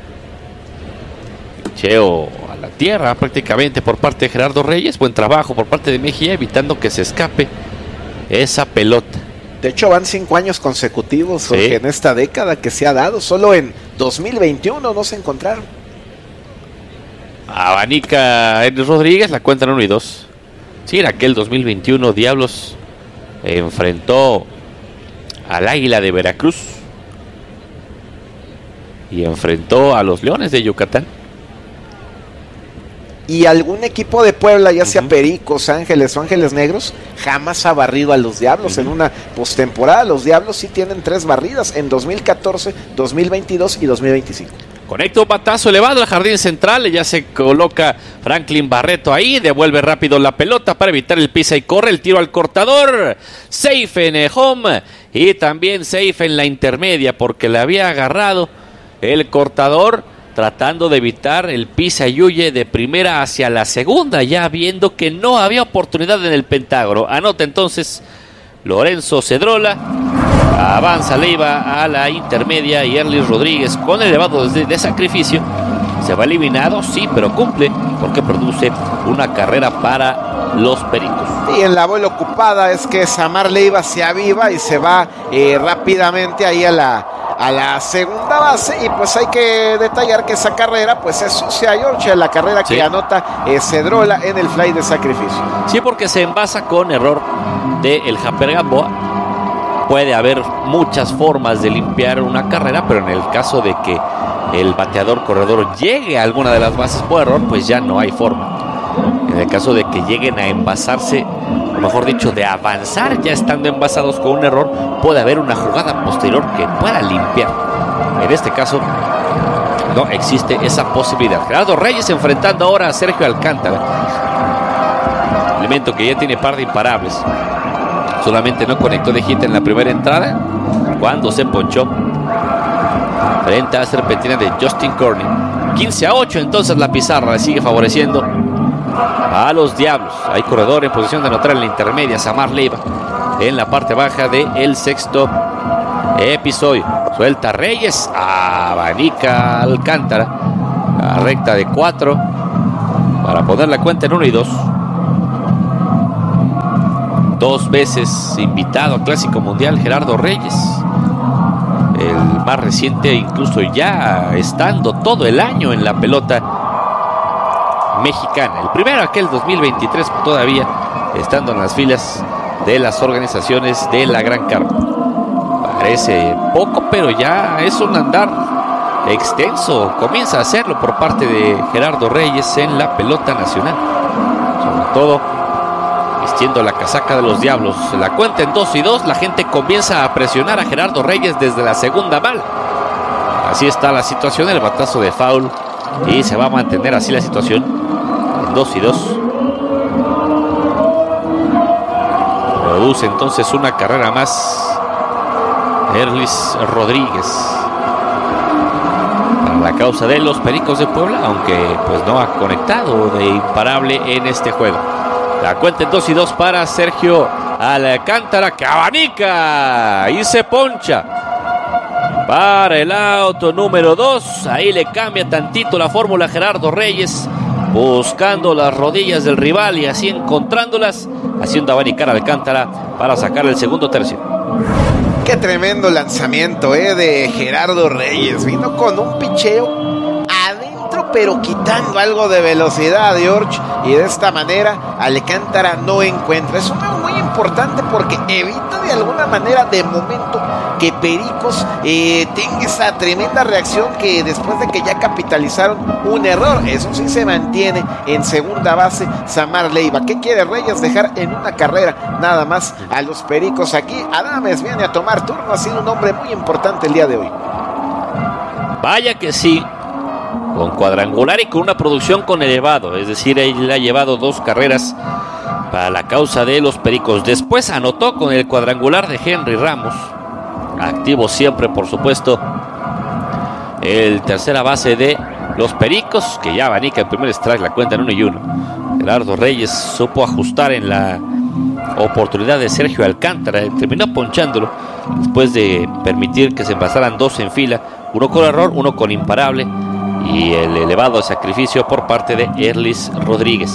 Cheo a la tierra prácticamente por parte de Gerardo Reyes. Buen trabajo por parte de Mejía, evitando que se escape esa pelota. De hecho van 5 años consecutivos, sí, en esta década que se ha dado. Solo en 2021 no se encontraron. Abanica Erlis Rodríguez, la cuentan 1-2. Sí, en aquel 2021 Diablos enfrentó al Águila de Veracruz y enfrentó a los Leones de Yucatán. Y algún equipo de Puebla, ya sea Pericos, Ángeles o Ángeles Negros, jamás ha barrido a los Diablos en una postemporada. Los Diablos sí tienen 3 barridas en 2014, 2022 y 2025. Conecta un batazo elevado al jardín central, ya se coloca Franklin Barreto ahí, devuelve rápido la pelota para evitar el pisa y corre, el tiro al cortador, safe en home y también safe en la intermedia porque le había agarrado el cortador tratando de evitar el pisa y huye de primera hacia la segunda, ya viendo que no había oportunidad en el Pentágono. Anota entonces Lorenzo Cedrola. Avanza Leiva a la intermedia y Erlis Rodríguez con el elevado de sacrificio. Se va eliminado, sí, pero cumple porque produce una carrera para los Pericos. Y en la bola ocupada es que Samar Leiva se aviva y se va rápidamente ahí a la segunda base. Y pues hay que detallar que esa carrera pues es sucia, George, la carrera que anota Cedrola en el fly de sacrificio. Sí, porque se envasa con error del Happer Gamboa. Puede haber muchas formas de limpiar una carrera, pero en el caso de que el bateador corredor llegue a alguna de las bases por error, pues ya no hay forma. En el caso de que lleguen a envasarse, o mejor dicho, de avanzar ya estando envasados con un error, puede haber una jugada posterior que pueda limpiar. En este caso, no existe esa posibilidad. Gerardo Reyes enfrentando ahora a Sergio Alcántara. Elemento que ya tiene par de imparables. Solamente no conectó de hit en la primera entrada cuando se ponchó frente a la serpentina de Justin Corney. 15-8 entonces la pizarra le sigue favoreciendo a los Diablos. Hay corredor en posición de anotar en la intermedia, Samar Leiva, en la parte baja del sexto episodio. Suelta Reyes, abanica Alcántara, a recta de 4 para poner la cuenta en 1 y 2. 2 veces invitado al Clásico Mundial Gerardo Reyes, el más reciente incluso ya estando todo el año en la pelota mexicana. El primero aquel 2023 todavía estando en las filas de las organizaciones de la Gran Carpa. Parece poco, pero ya es un andar extenso. Comienza a hacerlo por parte de Gerardo Reyes en la pelota nacional. Sobre todo vistiendo la casaca de los Diablos. La cuenta en 2 y 2. La gente comienza a presionar a Gerardo Reyes desde la segunda bala. Así está la situación. El batazo de foul. Y se va a mantener así la situación en 2 y 2. Produce entonces una carrera más Erlis Rodríguez para la causa de los Pericos de Puebla, aunque pues no ha conectado de imparable en este juego. La cuenta en 2 y 2 para Sergio Alcántara, que abanica y se poncha para el auto número 2. Ahí le cambia tantito la fórmula Gerardo Reyes, buscando las rodillas del rival y así encontrándolas, haciendo abanicar a Alcántara para sacar el segundo tercio. Qué tremendo lanzamiento de Gerardo Reyes. Vino con un picheo adentro, pero quitando algo de velocidad, George. Y de esta manera Alcántara no encuentra. Es un juego muy importante porque evita de alguna manera de momento que Pericos tenga esa tremenda reacción que después de que ya capitalizaron un error. Eso sí se mantiene en segunda base Samar Leiva. ¿Qué quiere Reyes? Dejar en una carrera nada más a los Pericos. Aquí Adames viene a tomar turno. Ha sido un hombre muy importante el día de hoy. Vaya que sí, con cuadrangular y con una producción con elevado, es decir, él ha llevado 2 carreras para la causa de los Pericos. Después anotó con el cuadrangular de Henry Ramos, activo siempre por supuesto el tercera base de los Pericos, que ya abanica el primer strike, la cuenta en 1 y 1. Gerardo Reyes supo ajustar en la oportunidad de Sergio Alcántara, terminó ponchándolo después de permitir que se pasaran 2 en fila, uno con error, uno con imparable, y el elevado sacrificio por parte de Erlis Rodríguez.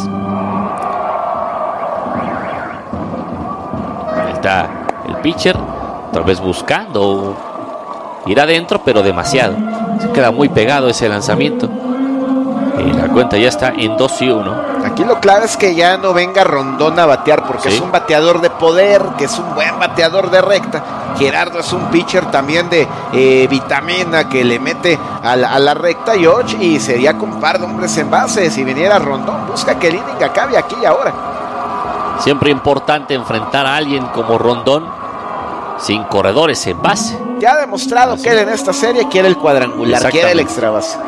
Ahí está el pitcher, tal vez buscando ir adentro, pero demasiado. Se queda muy pegado ese lanzamiento. Y la cuenta ya está en 2 y 1. Aquí lo clave es que ya no venga Rondón a batear, porque es un bateador de poder, que es un buen bateador de recta. Gerardo es un pitcher también de vitamina que le mete a la recta, George, y sería con un par de hombres en base. Si viniera Rondón, busca que el inning acabe aquí y ahora. Siempre importante enfrentar a alguien como Rondón sin corredores en base. Ya ha demostrado que él en esta serie quiere el cuadrangular, quiere el extra base.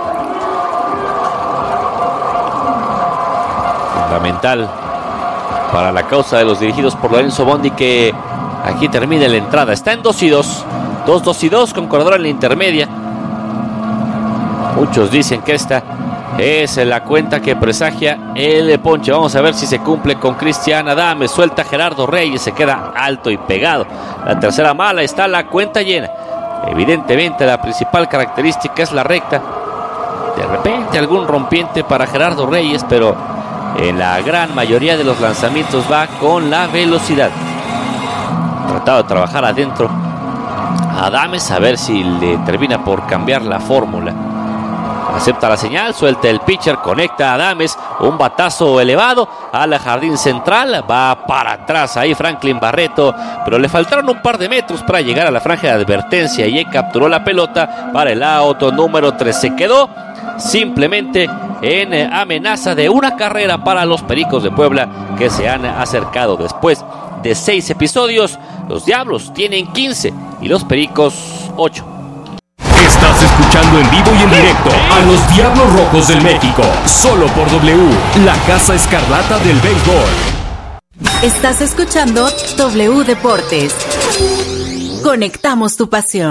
Fundamental para la causa de los dirigidos por Lorenzo Bondi, que aquí termina la entrada. Está en 2 y 2. 2 y 2 con corredor en la intermedia. Muchos dicen que esta es la cuenta que presagia el ponche. Vamos a ver si se cumple con Cristian Adames. Suelta Gerardo Reyes, se queda alto y pegado. La tercera mala, está la cuenta llena. Evidentemente la principal característica es la recta. De repente algún rompiente para Gerardo Reyes, pero en la gran mayoría de los lanzamientos va con la velocidad. Tratado de trabajar adentro a Adames, a ver si le termina por cambiar la fórmula. Acepta la señal, suelta el pitcher, conecta a Adames, un batazo elevado al jardín central, va para atrás ahí Franklin Barreto, pero le faltaron un par de metros para llegar a la franja de advertencia y él capturó la pelota para el auto número 3. Se quedó simplemente en amenaza de una carrera para los Pericos de Puebla, que se han acercado. Después de 6 episodios, los Diablos tienen 15 y los Pericos 8. Estás escuchando en vivo y en directo a los Diablos Rojos del México, solo por W, la Casa Escarlata del Béisbol. Estás escuchando W Deportes. Conectamos tu pasión.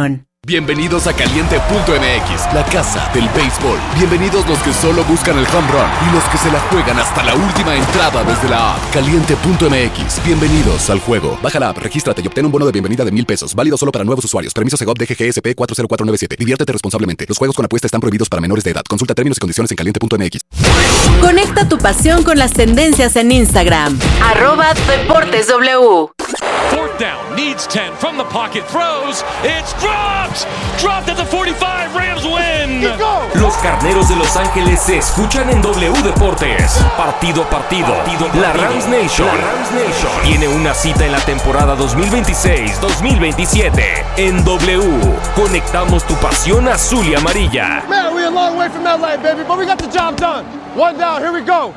Bienvenidos a Caliente.mx, la casa del béisbol. Bienvenidos los que solo buscan el home run y los que se la juegan hasta la última entrada desde la app. Caliente.mx, bienvenidos al juego. Baja la app, regístrate y obtén un bono de bienvenida de $1,000. Válido solo para nuevos usuarios. Permiso Segov DGGSP 40497. Diviértete responsablemente. Los juegos con apuesta están prohibidos para menores de edad. Consulta términos y condiciones en Caliente.mx. Conecta tu pasión con las tendencias en Instagram. @DeportesW. Fourth down, needs 10 from the pocket, throws, it's dropped! Dropped at the 45, Rams win! Los Carneros de Los Ángeles se escuchan en W Deportes. Partido a partido. La Rams Nation tiene una cita en la temporada 2026-2027. En W, conectamos tu pasión azul y amarilla. Man, we're a long way from LA, baby, but we got the job done. One down, here we go.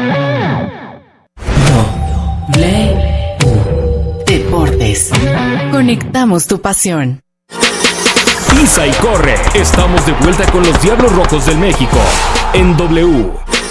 Deportes. Conectamos tu pasión. Pisa y corre. Estamos de vuelta con los Diablos Rojos del México. En W.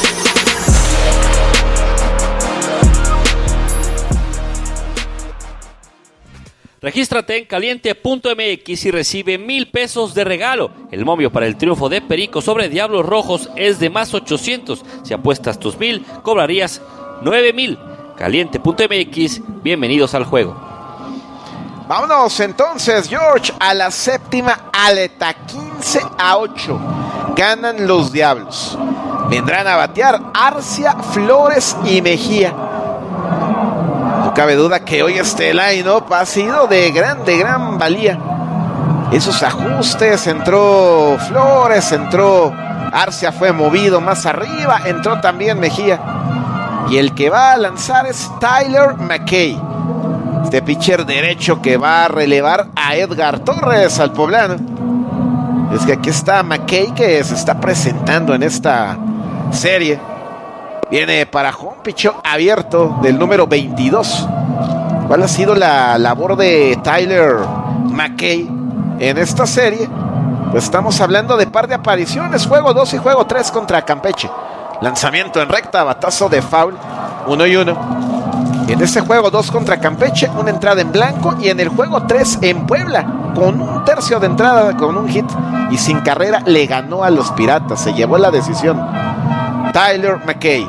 Regístrate en caliente.mx y recibe $1,000 de regalo. El momio para el triunfo de Pericos sobre Diablos Rojos es de más 800. Si apuestas tus 1,000, cobrarías 9,000. Caliente.mx, bienvenidos al juego. Vámonos entonces, George, a la séptima aleta. 15-8. Ganan los Diablos. Vendrán a batear Arcia, Flores y Mejía. No cabe duda que hoy este line-up ha sido de gran valía. Esos ajustes, entró Flores, entró Arcia, fue movido más arriba, entró también Mejía. Y el que va a lanzar es Tyler McKay, este pitcher derecho que va a relevar a Edgar Torres, al poblano. Es que aquí está McKay, que se está presentando en esta serie. Viene para home, pichó abierto del número 22. ¿Cuál ha sido la labor de Tyler McKay en esta serie? Pues estamos hablando de par de apariciones, juego 2 y juego 3 contra Campeche. Lanzamiento en recta, batazo de foul, 1-1. En este juego 2 contra Campeche, una entrada en blanco. Y en el juego 3 en Puebla, con un tercio de entrada, con un hit y sin carrera, le ganó a los Piratas. Se llevó la decisión Tyler McKay.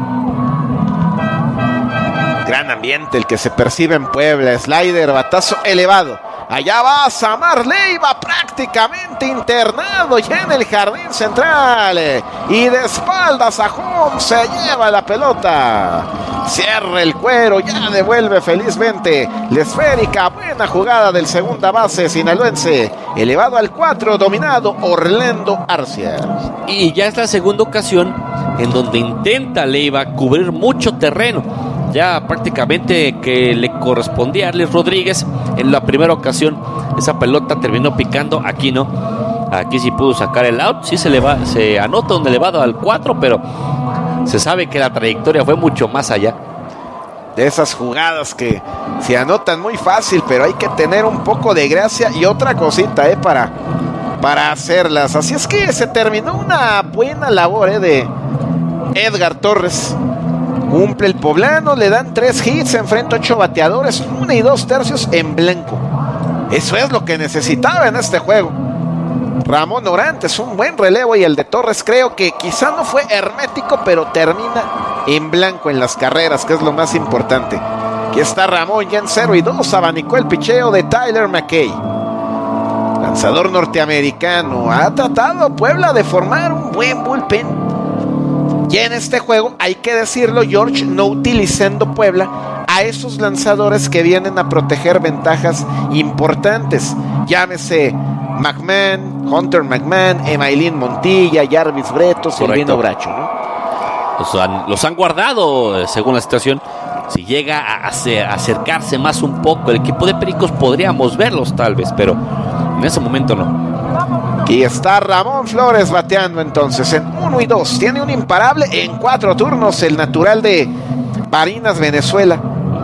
Gran ambiente el que se percibe en Puebla. Slider, batazo elevado. Allá va Samar Leiva, prácticamente internado ya en el jardín central. Y de espaldas a home, se lleva la pelota. Cierra el cuero, ya devuelve felizmente la esférica. Buena jugada del segunda base sinaloense. Elevado al 4, dominado Orlando Arcia. Y ya es la segunda ocasión en donde intenta Leiva cubrir mucho terreno. Ya prácticamente que le correspondía a Arlis Rodríguez. En la primera ocasión esa pelota terminó picando, aquí no. Aquí sí pudo sacar el out, sí se anota un elevado al 4, pero se sabe que la trayectoria fue mucho más allá. De esas jugadas que se anotan muy fácil, pero hay que tener un poco de gracia y otra cosita para hacerlas. Así es que se terminó una buena labor de Edgar Torres. Cumple el poblano, le dan 3 hits, enfrenta 8 bateadores, 1 y 2 tercios en blanco. Eso es lo que necesitaba en este juego. Ramón Orantes, un buen relevo, y el de Torres creo que quizá no fue hermético, pero termina en blanco en las carreras, que es lo más importante. Aquí está Ramón, ya en 0 y 2, abanicó el picheo de Tyler McKay. Lanzador norteamericano, ha tratado Puebla de formar un buen bullpen. Y en este juego, hay que decirlo, George, no utilizando Puebla a esos lanzadores que vienen a proteger ventajas importantes. Llámese McMahon, Hunter McMahon, Emailín Montilla, Jarvis Bretos y Elvino Bracho, ¿no? Los han guardado según la situación. Si llega a acercarse más un poco el equipo de Pericos, podríamos verlos tal vez, pero en ese momento no. Aquí está Ramón Flores bateando entonces en 1 y 2. Tiene un imparable en 4 turnos, el natural de Barinas, Venezuela.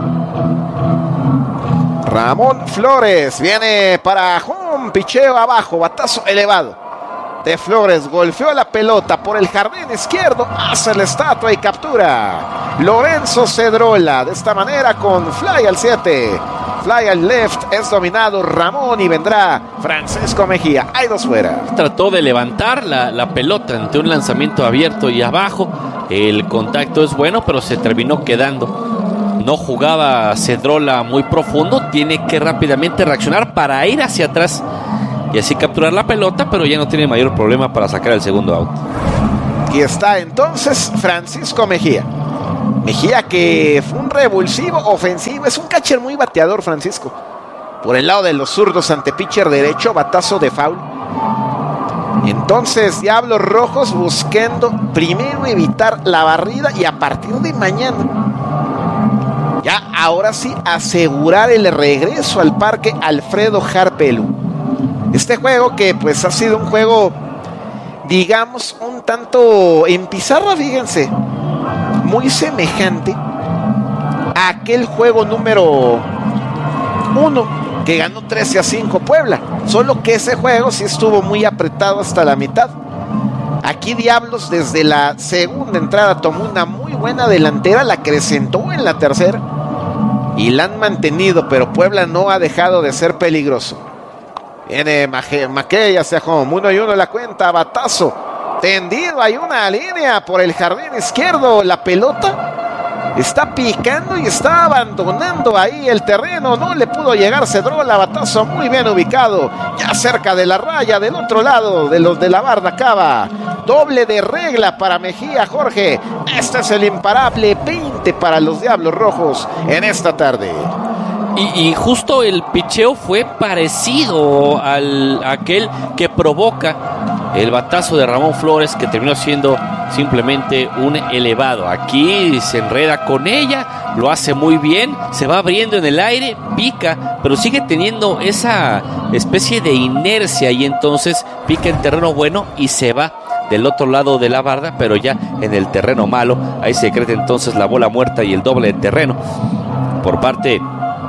Ramón Flores viene para home, picheo abajo, batazo elevado de Flores, golpeó la pelota por el jardín izquierdo, hace la estatua y captura Lorenzo Cedrola, de esta manera con fly al 7. fly al left, es dominado Ramón y vendrá Francisco Mejía. Hay 2 fuera. Trató de levantar la pelota ante un lanzamiento abierto y abajo. El contacto es bueno, pero se terminó quedando. No jugaba Cedrola muy profundo. Tiene que rápidamente reaccionar para ir hacia atrás y así capturar la pelota, pero ya no tiene mayor problema para sacar el segundo out. Aquí está entonces Francisco Mejía. Mejía, que fue un revulsivo ofensivo. Es un catcher muy bateador, Francisco. Por el lado de los zurdos ante pitcher derecho, batazo de foul. Entonces Diablos Rojos buscando primero evitar la barrida y a partir de mañana ya ahora sí asegurar el regreso al parque Alfredo Harpelú. Este juego que pues ha sido un juego, digamos, un tanto en pizarra, fíjense, muy semejante a aquel juego número 1 que ganó 13-5 Puebla, solo que ese juego sí estuvo muy apretado hasta la mitad. Aquí Diablos desde la segunda entrada tomó una muy buena delantera, la acrecentó en la tercera y la han mantenido, pero Puebla no ha dejado de ser peligroso. Viene Maquey, ya sea como 1-1 la cuenta, batazo tendido, hay una línea por el jardín izquierdo, la pelota está picando y está abandonando ahí el terreno, no le pudo llegar Cedrola, batazo muy bien ubicado, ya cerca de la raya del otro lado de los de la barda cava. Doble de regla para Mejía, Jorge. Este es el imparable 20 para los Diablos Rojos en esta tarde. Y justo el picheo fue parecido a aquel que provoca el batazo de Ramón Flores, que terminó siendo simplemente un elevado. Aquí se enreda con ella, lo hace muy bien, se va abriendo en el aire, pica, pero sigue teniendo esa especie de inercia y entonces pica en terreno bueno y se va del otro lado de la barda, pero ya en el terreno malo. Ahí se decreta entonces la bola muerta y el doble de terreno por parte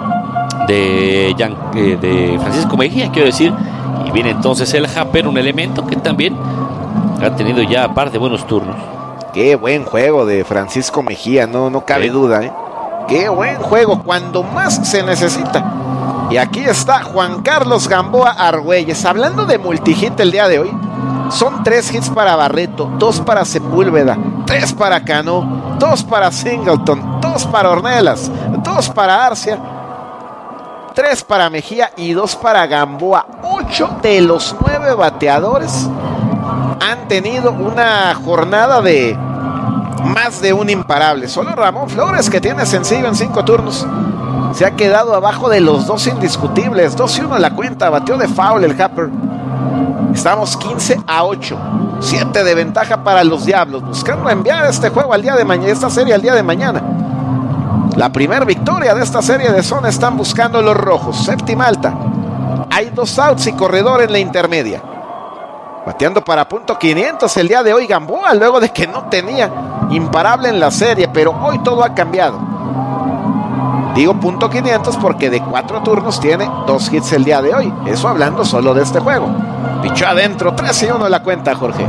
de Francisco Mejía, quiero decir. Y viene entonces el Japper, un elemento que también ha tenido ya un par de buenos turnos. Qué buen juego de Francisco Mejía, no cabe duda, ¿eh? Qué buen juego, cuando más se necesita. Y aquí está Juan Carlos Gamboa Argüelles. Hablando de multihit el día de hoy, son 3 hits para Barreto, 2 para Sepúlveda, 3 para Cano, 2 para Singleton, 2 para Ornelas, 2 para Arcia, 3 para Mejía y 2 para Gamboa. 8 de los 9 bateadores han tenido una jornada de más de un imparable. Solo Ramón Flores, que tiene sencillo en 5 turnos, se ha quedado abajo de los 2 indiscutibles. 2-1 la cuenta, batió de foul el Japper. Estamos 15-8, 7 de ventaja para los Diablos, buscando enviar este juego al día de mañana, esta serie al día de mañana. La primera victoria de esta serie de zona están buscando los Rojos. Séptima alta, hay 2 outs y corredor en la intermedia. Bateando para .500 el día de hoy Gamboa, luego de que no tenía imparable en la serie, pero hoy todo ha cambiado. Digo .500 porque de 4 turnos tiene 2 hits el día de hoy. Eso hablando solo de este juego. Pichó adentro, 3-1 la cuenta, Jorge.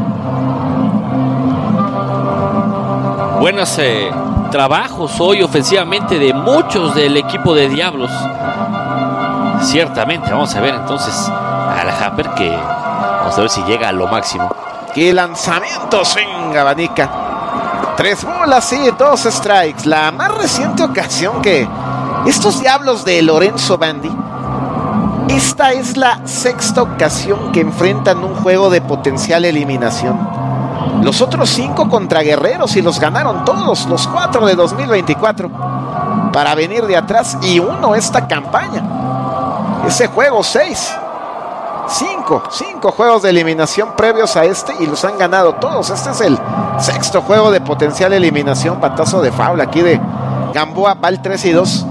Buenos trabajos hoy ofensivamente de muchos del equipo de Diablos. Ciertamente, vamos a ver entonces al Japper, que vamos a ver si llega a lo máximo. ¡Qué lanzamiento! Swing, abanica. 3 bolas y 2 strikes. La más reciente ocasión que estos Diablos de Lorenzo Bandi, esta es la 6ª ocasión que enfrentan un juego de potencial eliminación. Los otros 5 contra Guerreros y los ganaron todos, los 4 de 2024, para venir de atrás, y 1 esta campaña. Ese juego 6. 5 juegos de eliminación previos a este y los han ganado todos. Este es el 6º juego de potencial eliminación. Batazo de foul aquí de Gamboa, va el 3-2.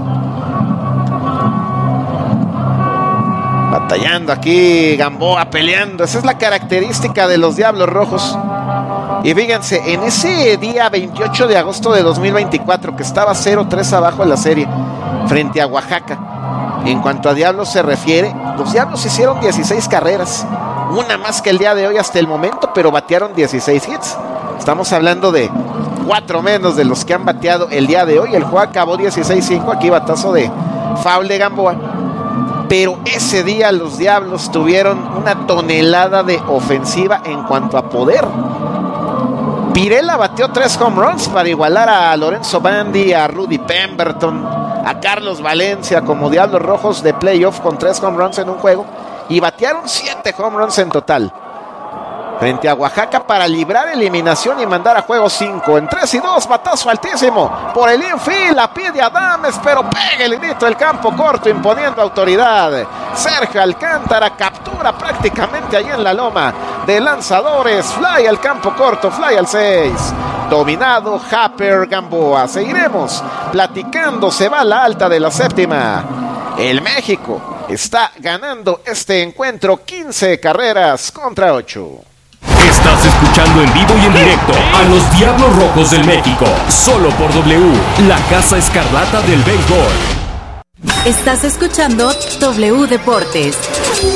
Batallando aquí Gamboa, peleando. Esa es la característica de los Diablos Rojos. Y fíjense, en ese día 28 de agosto de 2024, que estaba 0-3 abajo en la serie frente a Oaxaca, en cuanto a Diablos se refiere, los Diablos hicieron 16 carreras, una más que el día de hoy hasta el momento, pero batearon 16 hits. Estamos hablando de 4 menos de los que han bateado el día de hoy. El juego acabó 16-5, aquí batazo de foul de Gamboa. Pero ese día los Diablos tuvieron una tonelada de ofensiva en cuanto a poder. Pirela batió 3 home runs para igualar a Lorenzo Bandi, a Rudy Pemberton, a Carlos Valencia como Diablos Rojos de playoff con 3 home runs en un juego. Y batearon 7 home runs en total frente a Oaxaca para librar eliminación y mandar a juego 5. En 3-2, batazo altísimo por el infield, la pide Adames, pero pega el grito del campo corto imponiendo autoridad. Sergio Alcántara captura prácticamente ahí en la loma de lanzadores, fly al campo corto, fly al 6. Dominado Happer Gamboa. Seguiremos platicando, se va a la alta de la séptima. El México está ganando este encuentro 15 carreras contra 8. Estás escuchando en vivo y en directo a los Diablos Rojos del México, solo por W, la Casa Escarlata del Béisbol. Estás escuchando W Deportes.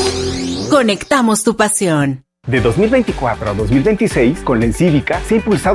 Conectamos tu pasión. De 2024 a 2026, con la Encívica se ha impulsado